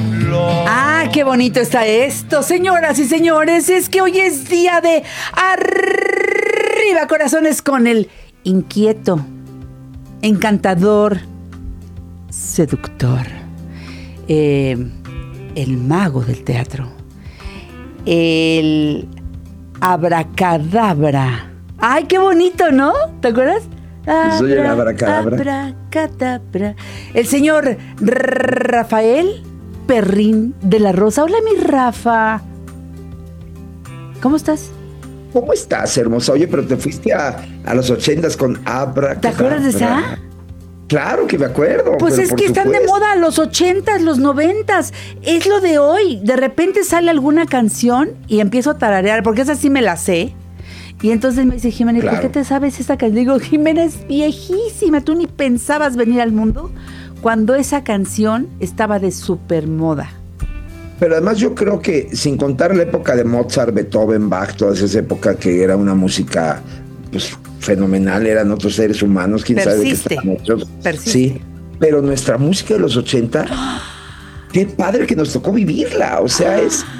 Ah, qué bonito está esto, señoras y señores. Es que hoy es día de arriba corazones con el inquieto, encantador, seductor, el mago del teatro, el abracadabra. Ay, qué bonito, ¿no? ¿Te acuerdas? Soy el abracadabra. Abracadabra. El señor Rafael Perrín de la Rosa. Hola, mi Rafa. ¿Cómo estás? ¿Cómo estás, hermosa? Oye, pero te fuiste a los 80s con abracadabra. ¿Te acuerdas de esa? Claro que me acuerdo. Pues es que están de moda los 80s, los 90s. Es lo de hoy. De repente sale alguna canción y empiezo a tararear, porque esa sí me la sé. Y entonces me dice Jimena, Claro. ¿por qué te sabes esa canción? Digo, Jimena es viejísima. Tú ni pensabas venir al mundo cuando esa canción estaba de súper moda. Pero además yo creo que, sin contar la época de Mozart, Beethoven, Bach, toda esa época que era una música pues fenomenal, eran otros seres humanos, quién sabe de qué estaban hechos. Persiste. Sí, pero nuestra música de los 80, qué padre que nos tocó vivirla. O sea,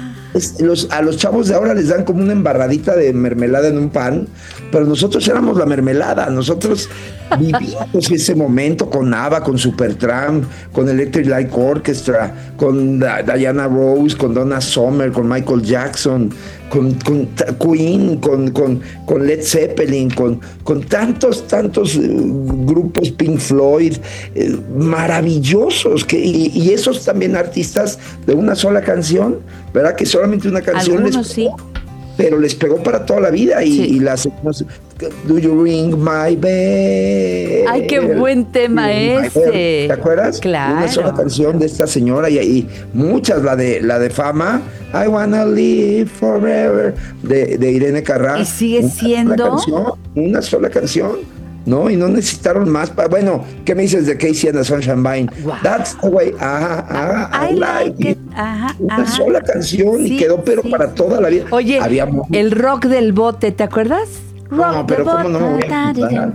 a los chavos de ahora les dan como una embarradita de mermelada en un pan, pero nosotros éramos la mermelada. Nosotros vivíamos ese momento con ABBA, con Supertramp, con Electric Light Orchestra, con Diana Ross, con Donna Summer, con Michael Jackson, con Queen, con Led Zeppelin, con tantos grupos, Pink Floyd, maravillosos, y esos también artistas de una sola canción, ¿verdad? Que solamente una canción algunos les pegó, pero les pegó para toda la vida, y las Do You Ring My Bell. Ay, qué buen tema ese. ¿Te acuerdas? Claro. Una sola canción de esta señora y muchas, la de Fama, I Wanna Live Forever, de Irene Cara. Y sigue siendo una sola canción. No, y no necesitaron más. Bueno, ¿qué me dices de Casey and the Sunshine Band? Wow. That's the way, I like it. Una sola canción, sí, y quedó pero para toda la vida. Oye, Había el rock del bote, ¿te acuerdas? No, pero ¿cómo no me voy a acordar?